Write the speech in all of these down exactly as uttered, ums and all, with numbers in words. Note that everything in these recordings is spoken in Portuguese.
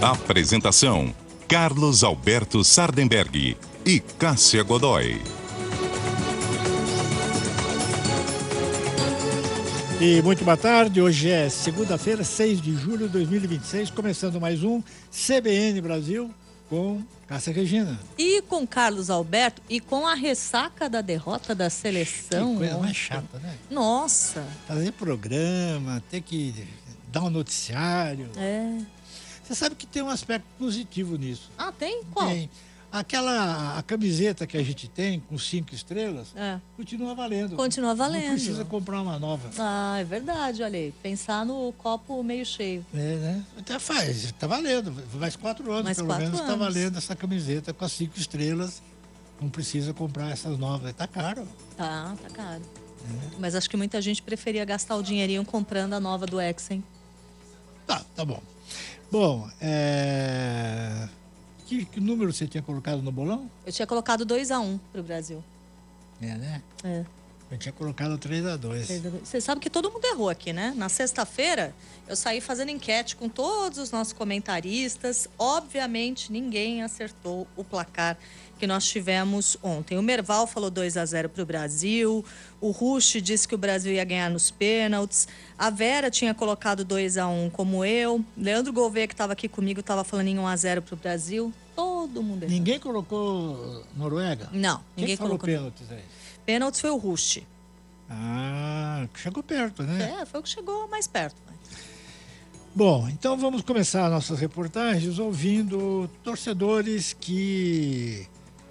Apresentação: Carlos Alberto Sardenberg e Cássia Godoy. E muito boa tarde, hoje é segunda-feira, seis de julho de dois mil e vinte e seis, começando mais um C B N Brasil com Cássia Regina. E com Carlos Alberto e com a ressaca da derrota da seleção. Que coisa ontem. mais chata, né? Nossa. Fazer programa, ter que dar um noticiário. É. Você sabe que tem um aspecto positivo nisso. Ah, tem? Qual? Tem. Aquela a camiseta que a gente tem com cinco estrelas, É. continua valendo. Continua valendo. Não precisa comprar uma nova. Ah, é verdade, olha aí. Pensar no copo meio cheio. É, né? Até faz, tá valendo. Mais quatro anos, Mais pelo quatro menos, tá anos. valendo essa camiseta com as cinco estrelas. Não precisa comprar essas novas. Tá caro. Tá, tá caro. É. Mas acho que muita gente preferia gastar o dinheirinho comprando a nova do Exen. Tá, tá bom. Bom, é... Que, que número você tinha colocado no bolão? Eu tinha colocado dois a um pro Brasil. É, né? É. Eu tinha colocado três a dois. Você sabe que todo mundo errou aqui, né? Na sexta-feira, eu saí fazendo enquete com todos os nossos comentaristas. Obviamente, ninguém acertou o placar que nós tivemos ontem. O Merval falou dois a zero para o Brasil. O Rush disse que o Brasil ia ganhar nos pênaltis. A Vera tinha colocado dois a um, como eu. Leandro Gouveia, que estava aqui comigo, estava falando em um a zero para o Brasil. Todo mundo errou. Ninguém colocou Noruega? Não, Quem ninguém falou colocou. pênaltis aí? Pênaltis foi o Rush. Ah, chegou perto, né? É, foi o que chegou mais perto. Bom, então vamos começar nossas reportagens ouvindo torcedores que...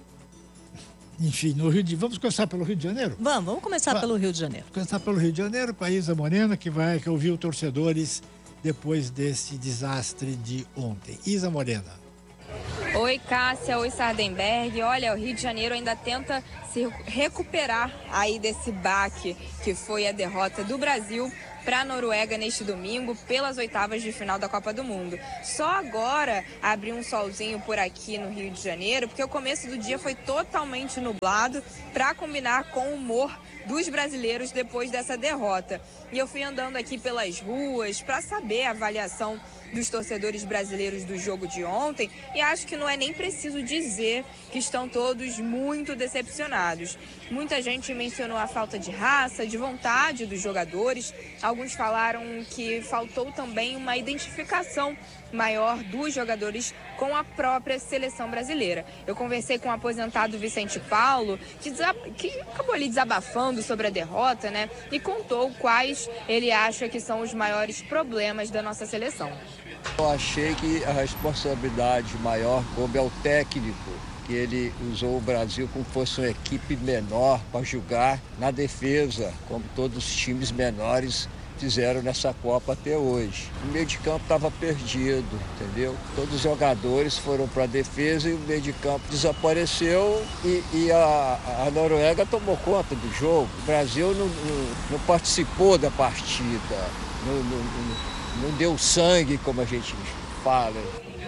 Enfim, no Rio de... vamos começar pelo Rio de Janeiro? Vamos, vamos começar Va- pelo Rio de Janeiro. Vamos começar pelo Rio de Janeiro com a Isa Morena, que vai que ouviu torcedores depois desse desastre de ontem. Isa Morena. Oi, Cássia. Oi, Sardenberg. Olha, o Rio de Janeiro ainda tenta se recuperar aí desse baque que foi a derrota do Brasil para a Noruega neste domingo pelas oitavas de final da Copa do Mundo. Só agora abriu um solzinho por aqui no Rio de Janeiro, porque o começo do dia foi totalmente nublado para combinar com o humor dos brasileiros depois dessa derrota. E eu fui andando aqui pelas ruas para saber a avaliação dos torcedores brasileiros do jogo de ontem e acho que não é nem preciso dizer que estão todos muito decepcionados. Muita gente mencionou a falta de raça, de vontade dos jogadores. Alguns falaram que faltou também uma identificação maior dos jogadores com a própria seleção brasileira. Eu conversei com o aposentado Vicente Paulo, que, desab... que acabou ali desabafando sobre a derrota, né? E contou quais ele acha que são os maiores problemas da nossa seleção. Eu achei que a responsabilidade maior coube ao técnico, que ele usou o Brasil como se fosse uma equipe menor para jogar na defesa, como todos os times menores fizeram nessa Copa até hoje. O meio de campo estava perdido, entendeu? Todos os jogadores foram para a defesa e o meio de campo desapareceu e, e a, a Noruega tomou conta do jogo. O Brasil não, não, não participou da partida, não, não, não, não deu sangue, como a gente fala.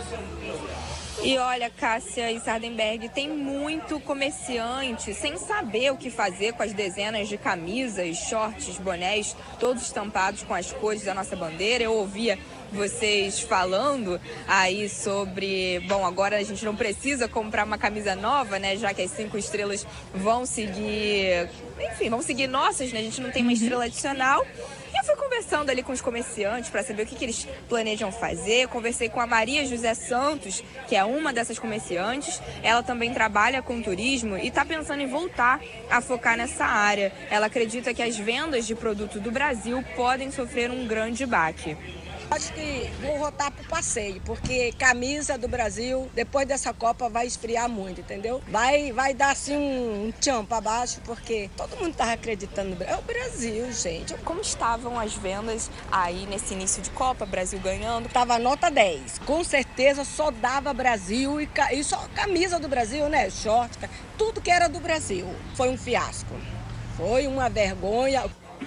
E olha, Cássia e Sardenberg, tem muito comerciante sem saber o que fazer com as dezenas de camisas, shorts, bonés, todos estampados com as cores da nossa bandeira. Eu ouvia vocês falando aí sobre, bom, agora a gente não precisa comprar uma camisa nova, né, já que as cinco estrelas vão seguir, enfim, vão seguir nossas, né, a gente não tem uma estrela adicional. E eu fui conversando ali com os comerciantes para saber o que, que eles planejam fazer. Conversei com a Maria José Santos, que é uma dessas comerciantes. Ela também trabalha com turismo e está pensando em voltar a focar nessa área. Ela acredita que as vendas de produto do Brasil podem sofrer um grande baque. Acho que vou voltar pro passeio, porque camisa do Brasil, depois dessa Copa, vai esfriar muito, entendeu? Vai, vai dar assim um, um tchan pra baixo, porque todo mundo tava acreditando no Brasil. É o Brasil, gente. Como estavam as vendas aí nesse início de Copa, Brasil ganhando? Tava nota dez. Com certeza só dava Brasil e, e só camisa do Brasil, né? Short, tudo que era do Brasil. Foi um fiasco. Foi uma vergonha.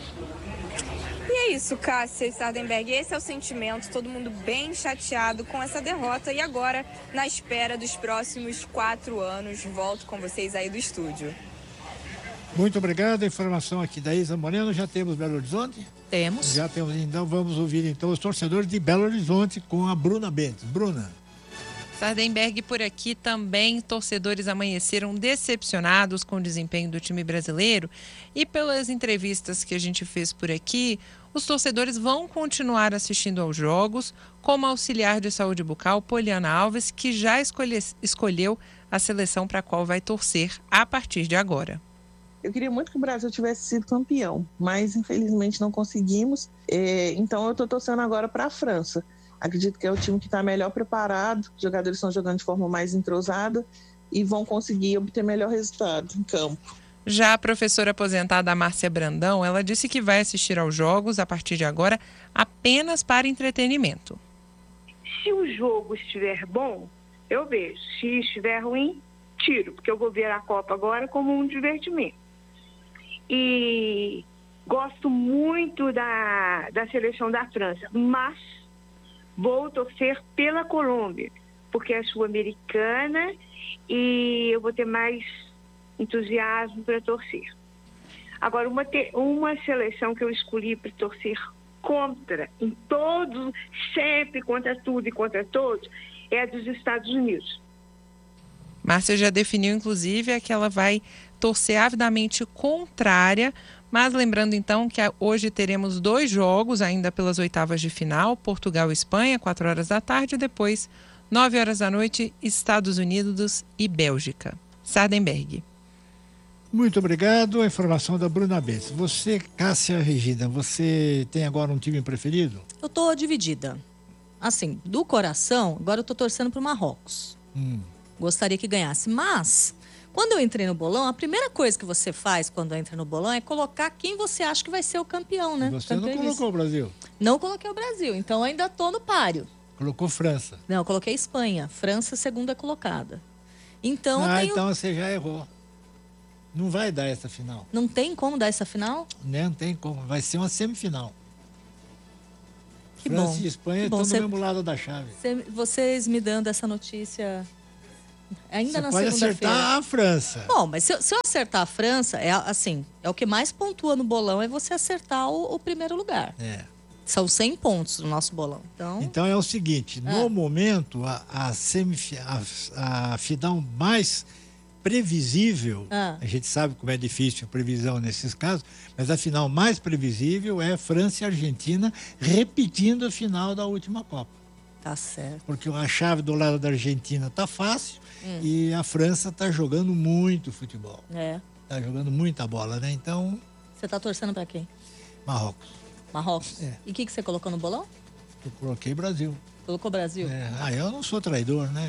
E é isso, Cássia e Sardenberg, esse é o sentimento, todo mundo bem chateado com essa derrota e agora na espera dos próximos quatro anos. Volto com vocês aí do estúdio. Muito obrigado. A informação aqui da Isa Moreno. Já temos Belo Horizonte? Temos. Já temos. Então vamos ouvir então os torcedores de Belo Horizonte com a Bruna Bentes. Bruna. Sardenberg, por aqui também, torcedores amanheceram decepcionados com o desempenho do time brasileiro e pelas entrevistas que a gente fez por aqui, os torcedores vão continuar assistindo aos jogos, como a auxiliar de saúde bucal, Poliana Alves, que já escolhe, escolheu a seleção para a qual vai torcer a partir de agora. Eu queria muito que o Brasil tivesse sido campeão, mas infelizmente não conseguimos, é, então eu estou torcendo agora para a França. Acredito que é o time que está melhor preparado, os jogadores estão jogando de forma mais entrosada e vão conseguir obter melhor resultado em campo. Já a professora aposentada Márcia Brandão, ela disse que vai assistir aos jogos a partir de agora apenas para entretenimento. Se o jogo estiver bom, eu vejo. Se estiver ruim, tiro, porque eu vou ver a Copa agora como um divertimento. E gosto muito da, da seleção da França, mas vou torcer pela Colômbia, porque é sul-americana e eu vou ter mais entusiasmo para torcer. Agora, uma, te, uma seleção que eu escolhi para torcer contra, em todos, sempre contra tudo e contra todos, é a dos Estados Unidos. Márcia já definiu, inclusive, que ela vai torcer avidamente contrária, mas lembrando então que hoje teremos dois jogos ainda pelas oitavas de final, Portugal e Espanha, quatro horas da tarde, e depois, nove horas da noite, Estados Unidos e Bélgica. Sardenberg. Muito obrigado. A informação da Bruna Betts. Você, Cássia Regina, você tem agora um time preferido? Eu tô dividida. Assim, do coração, agora eu tô torcendo pro Marrocos. Hum. Gostaria que ganhasse, mas quando eu entrei no bolão, a primeira coisa que você faz quando entra no bolão é colocar quem você acha que vai ser o campeão, né? E você não colocou o Brasil? Não coloquei o Brasil, então ainda tô no páreo. Colocou França? Não, eu coloquei Espanha. França, segunda colocada. Então, ah, tenho... então você já errou. Não vai dar essa final. Não tem como dar essa final? Não tem como. Vai ser uma semifinal. Que França bom. e Espanha bom. estão Cê... do mesmo lado da chave. Cê... Vocês me dando essa notícia ainda Você na pode segunda-feira. acertar a França. Bom, mas se eu, se eu acertar a França, é assim, é o que mais pontua no bolão é você acertar o, o primeiro lugar. É. São cem pontos no nosso bolão. Então, então é o seguinte, no é. momento, a, a, semif... a, a final mais previsível, ah. a gente sabe como é difícil a previsão nesses casos, mas a final mais previsível é França e Argentina repetindo a final da última Copa. Tá certo. Porque a chave do lado da Argentina tá fácil hum. e a França tá jogando muito futebol. É. Tá jogando muita bola, né? Então... Você tá torcendo para quem? Marrocos. Marrocos? É. E o que, que você colocou no bolão? Eu coloquei Brasil. Colocou Brasil? É. Ah, eu não sou traidor, né?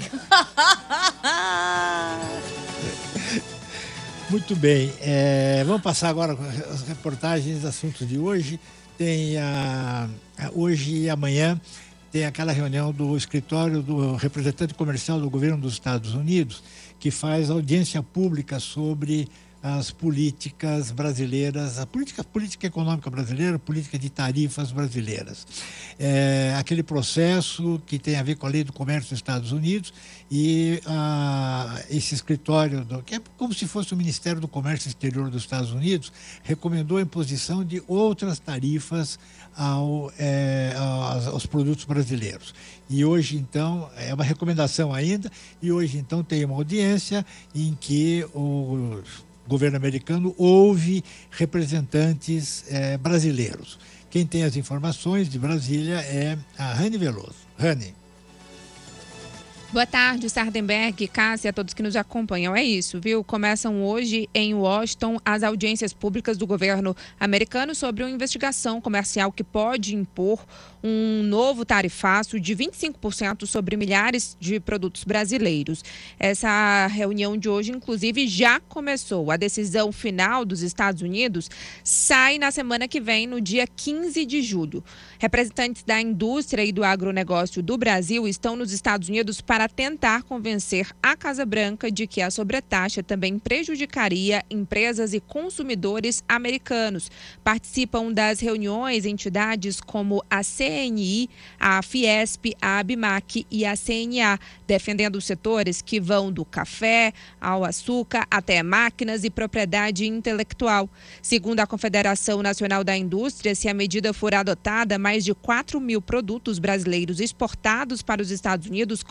Muito bem. É, vamos passar agora as reportagens, assuntos de hoje. Tem a, a, hoje e amanhã tem aquela reunião do escritório do representante comercial do governo dos Estados Unidos, que faz audiência pública sobre as políticas brasileiras, a política, política econômica brasileira, política de tarifas brasileiras. É, aquele processo que tem a ver com a lei do comércio dos Estados Unidos e ah, esse escritório, do, que é como se fosse o Ministério do Comércio Exterior dos Estados Unidos, recomendou a imposição de outras tarifas ao, é, aos, aos produtos brasileiros. E hoje, então, é uma recomendação ainda, e hoje, então, tem uma audiência em que o O governo americano ouve representantes eh, brasileiros. Quem tem as informações de Brasília é a Rani Veloso. Rani. Boa tarde, Sardenberg, Cássia, a todos que nos acompanham. É isso, viu? Começam hoje em Washington as audiências públicas do governo americano sobre uma investigação comercial que pode impor um novo tarifaço de vinte e cinco por cento sobre milhares de produtos brasileiros. Essa reunião de hoje, inclusive, já começou. A decisão final dos Estados Unidos sai na semana que vem, no dia quinze de julho. Representantes da indústria e do agronegócio do Brasil estão nos Estados Unidos para tentar convencer a Casa Branca de que a sobretaxa também prejudicaria empresas e consumidores americanos. Participam das reuniões entidades como a C N I, a Fiesp, a Abimac e a C N A, defendendo os setores que vão do café ao açúcar até máquinas e propriedade intelectual. Segundo a Confederação Nacional da Indústria, se a medida for adotada, mais de quatro mil produtos brasileiros exportados para os Estados Unidos correm o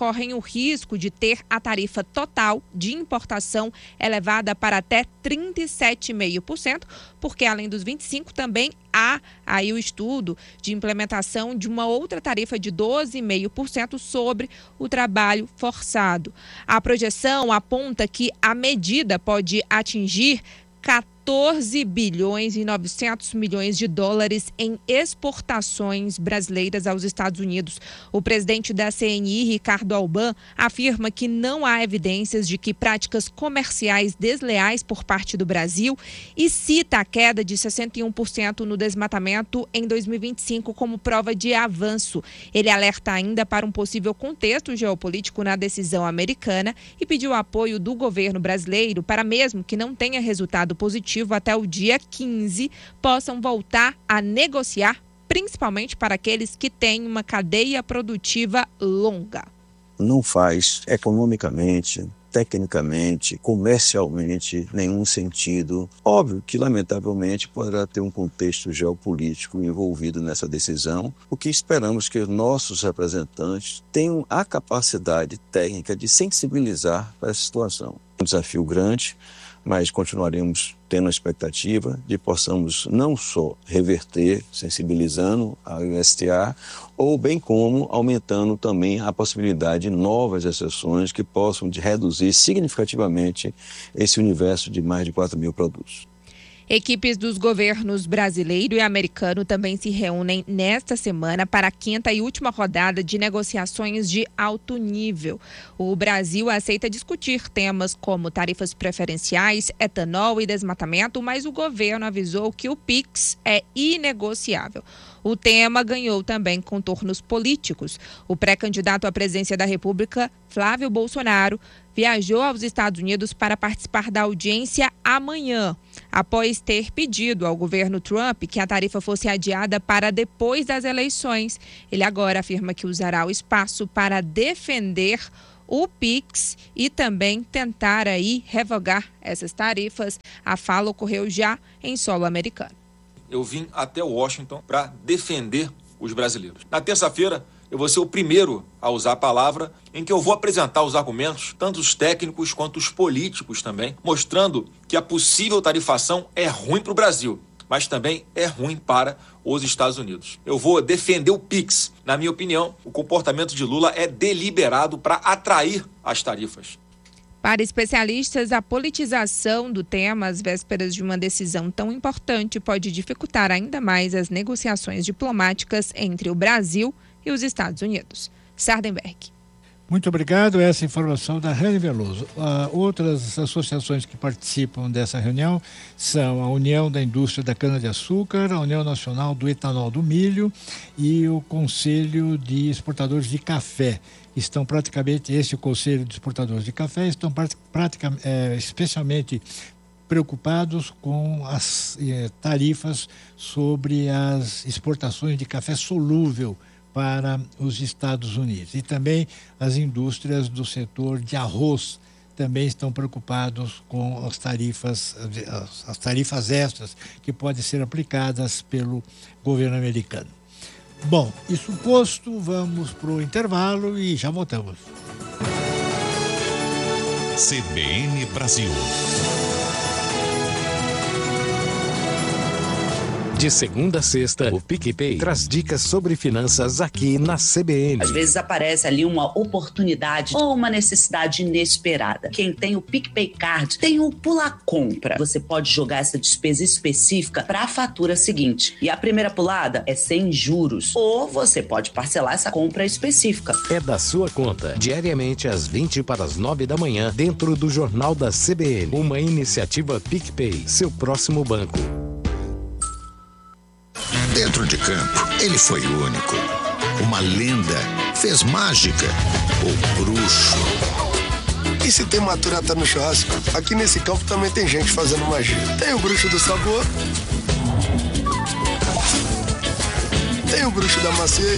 risco de ter a tarifa total de importação elevada para até trinta e sete vírgula cinco por cento, porque além dos vinte e cinco por cento também há aí o estudo de implementação de uma outra tarifa de doze vírgula cinco por cento sobre o trabalho forçado. A projeção aponta que a medida pode atingir quatorze bilhões e novecentos milhões de dólares em exportações brasileiras aos Estados Unidos. O presidente da C N I, Ricardo Alban, afirma que não há evidências de que práticas comerciais desleais por parte do Brasil e cita a queda de sessenta e um por cento no desmatamento em dois mil e vinte e cinco como prova de avanço. Ele alerta ainda para um possível contexto geopolítico na decisão americana e pediu apoio do governo brasileiro para, mesmo que não tenha resultado positivo até o dia quinze, possam voltar a negociar, principalmente para aqueles que têm uma cadeia produtiva longa. Não faz economicamente, tecnicamente, comercialmente nenhum sentido. Óbvio que, lamentavelmente, poderá ter um contexto geopolítico envolvido nessa decisão, o que esperamos que os nossos representantes tenham a capacidade técnica de sensibilizar para essa situação. Um desafio grande, mas continuaremos tendo a expectativa de possamos não só reverter, sensibilizando a U S T A, ou bem como aumentando também a possibilidade de novas exceções que possam de reduzir significativamente esse universo de mais de quatro mil produtos. Equipes dos governos brasileiro e americano também se reúnem nesta semana para a quinta e última rodada de negociações de alto nível. O Brasil aceita discutir temas como tarifas preferenciais, etanol e desmatamento, mas o governo avisou que o PIX é inegociável. O tema ganhou também contornos políticos. O pré-candidato à presidência da República, Flávio Bolsonaro, viajou aos Estados Unidos para participar da audiência amanhã, após ter pedido ao governo Trump que a tarifa fosse adiada para depois das eleições. Ele agora afirma que usará o espaço para defender o PIX e também tentar aí revogar essas tarifas. A fala ocorreu já em solo americano. Eu vim até Washington para defender os brasileiros. Na terça-feira, eu vou ser o primeiro a usar a palavra em que eu vou apresentar os argumentos, tanto os técnicos quanto os políticos também, mostrando que a possível tarifação é ruim para o Brasil, mas também é ruim para os Estados Unidos. Eu vou defender o PIX. Na minha opinião, o comportamento de Lula é deliberado para atrair as tarifas. Para especialistas, a politização do tema às vésperas de uma decisão tão importante pode dificultar ainda mais as negociações diplomáticas entre o Brasil e os Estados Unidos. Sardenberg. Muito obrigado. Essa informação da Rani Veloso. Uh, outras associações que participam dessa reunião são a União da Indústria da Cana-de-Açúcar, a União Nacional do Etanol do Milho e o Conselho de Exportadores de Café. Estão praticamente, esse Conselho de Exportadores de Café, estão praticamente, é, especialmente preocupados com as é, tarifas sobre as exportações de café solúvel para os Estados Unidos. E também as indústrias do setor de arroz também estão preocupados com as tarifas, as, as tarifas extras que podem ser aplicadas pelo governo americano. Bom, isso posto, vamos para o intervalo e já voltamos. C B N Brasil. De segunda a sexta, o PicPay traz dicas sobre finanças aqui na C B N. Às vezes aparece ali uma oportunidade ou uma necessidade inesperada. Quem tem o PicPay Card tem o Pula Compra. Você pode jogar essa despesa específica para a fatura seguinte. E a primeira pulada é sem juros. Ou você pode parcelar essa compra específica. É da sua conta, diariamente às vinte para as nove da manhã, dentro do Jornal da C B N. Uma iniciativa PicPay, seu próximo banco. Dentro de campo, ele foi único. Uma lenda, fez mágica, o bruxo. E se tem maturata no churrasco, aqui nesse campo também tem gente fazendo magia. Tem o bruxo do sabor, tem o bruxo da maciez,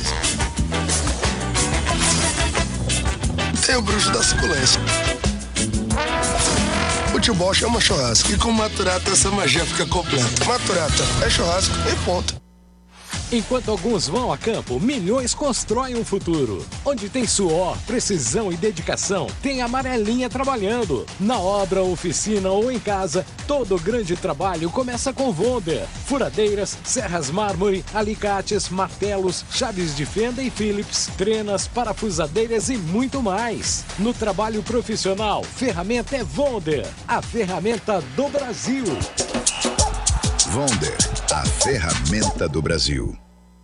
tem o bruxo da suculência. O tio Bol chama churrasco e com maturata essa magia fica completa. Maturata é churrasco e ponto. Enquanto alguns vão a campo, milhões constroem um futuro. Onde tem suor, precisão e dedicação, tem Amarelinha trabalhando. Na obra, oficina ou em casa, todo grande trabalho começa com Wonder. Furadeiras, serras mármore, alicates, martelos, chaves de fenda e Phillips, trenas, parafusadeiras e muito mais. No trabalho profissional, ferramenta é Wonder, a ferramenta do Brasil. Wonder, a ferramenta do Brasil.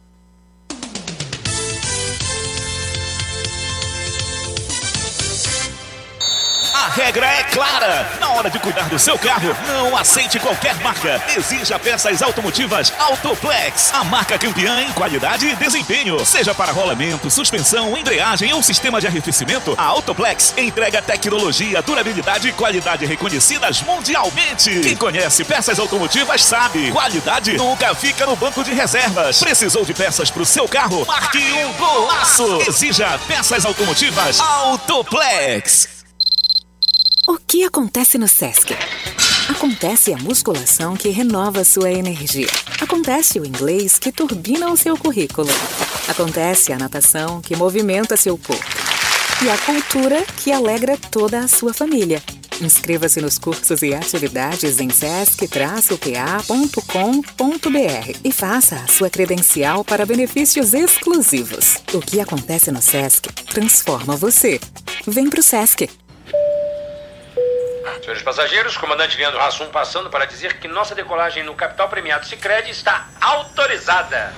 A regra é clara. Na hora de cuidar do seu carro, não aceite qualquer marca. Exija peças automotivas Autoplex. A marca campeã em qualidade e desempenho. Seja para rolamento, suspensão, embreagem ou sistema de arrefecimento, a Autoplex entrega tecnologia, durabilidade e qualidade reconhecidas mundialmente. Quem conhece peças automotivas sabe. Qualidade nunca fica no banco de reservas. Precisou de peças para o seu carro? Marque um golaço. Exija peças automotivas Autoplex. O que acontece no Sesc? Acontece a musculação que renova sua energia. Acontece o inglês que turbina o seu currículo. Acontece a natação que movimenta seu corpo. E a cultura que alegra toda a sua família. Inscreva-se nos cursos e atividades em sesc traço p a ponto com ponto b r e faça a sua credencial para benefícios exclusivos. O que acontece no Sesc transforma você. Vem pro Sesc. Senhores passageiros, comandante Leandro Hassum passando para dizer que nossa decolagem no Capital Premiado Sicredi está autorizada.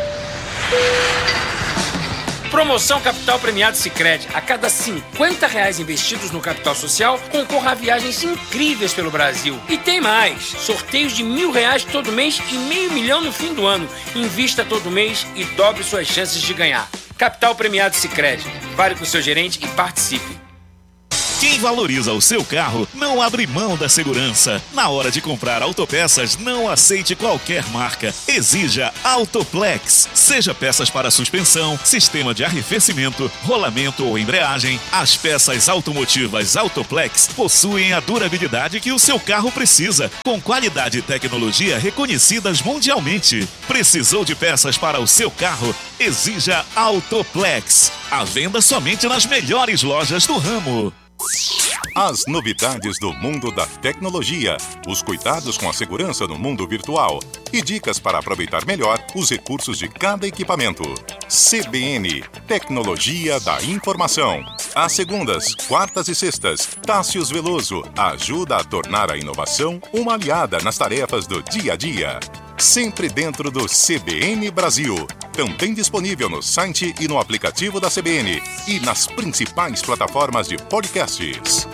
Promoção Capital Premiado Sicredi. A cada cinquenta reais investidos no capital social, concorra a viagens incríveis pelo Brasil. E tem mais. Sorteios de mil reais todo mês e meio milhão no fim do ano. Invista todo mês e dobre suas chances de ganhar. Capital Premiado Sicredi. Fale com o seu gerente e participe. Quem valoriza o seu carro não abre mão da segurança. Na hora de comprar autopeças, não aceite qualquer marca. Exija Autoplex. Seja peças para suspensão, sistema de arrefecimento, rolamento ou embreagem, as peças automotivas Autoplex possuem a durabilidade que o seu carro precisa, com qualidade e tecnologia reconhecidas mundialmente. Precisou de peças para o seu carro? Exija Autoplex. À venda somente nas melhores lojas do ramo. As novidades do mundo da tecnologia, os cuidados com a segurança no mundo virtual e dicas para aproveitar melhor os recursos de cada equipamento. C B N, Tecnologia da Informação. Às segundas, quartas e sextas, Tássius Veloso ajuda a tornar a inovação uma aliada nas tarefas do dia a dia. Sempre dentro do C B N Brasil. Também disponível no site e no aplicativo da C B N e nas principais plataformas de podcasts.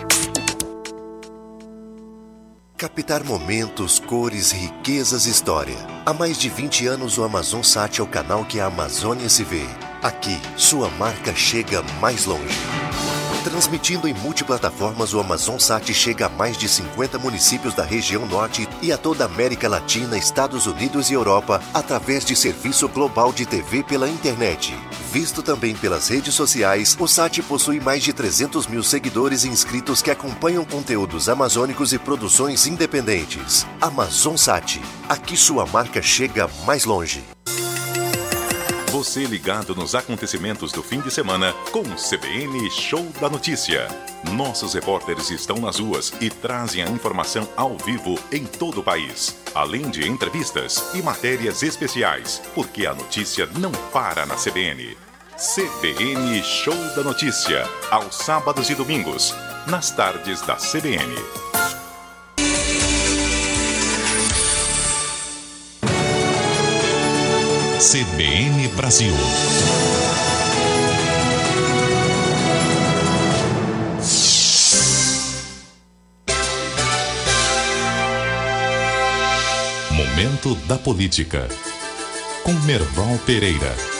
Captar momentos, cores, riquezas e história. Há mais de vinte anos o AmazonSat é o canal que a Amazônia se vê. Aqui, sua marca chega mais longe. Transmitindo em multiplataformas, o AmazonSat chega a mais de cinquenta municípios da região norte e a toda a América Latina, Estados Unidos e Europa, através de serviço global de T V pela internet. Visto também pelas redes sociais, o Sat possui mais de trezentos mil seguidores e inscritos que acompanham conteúdos amazônicos e produções independentes. AmazonSat. Aqui sua marca chega mais longe. Você ligado nos acontecimentos do fim de semana com o C B N Show da Notícia. Nossos repórteres estão nas ruas e trazem a informação ao vivo em todo o país. Além de entrevistas e matérias especiais, porque a notícia não para na C B N. C B N Show da Notícia, aos sábados e domingos, nas tardes da C B N. C B N Brasil. Momento da Política, com Merval Pereira.